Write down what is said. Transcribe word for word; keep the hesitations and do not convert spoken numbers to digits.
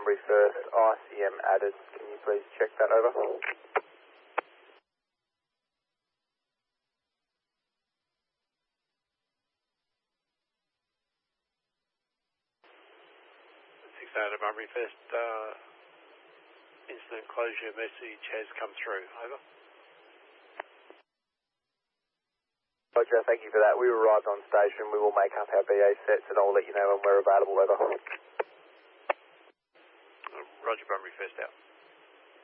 Bunbury First, I C M added. Can you please check that over? six hundred Bunbury First, uh, incident closure message has come through. Over. Roger, thank you for that. We arrived on station. We will make up our B A sets and I'll let you know when we're available. Over. Roger, Bunbury First out.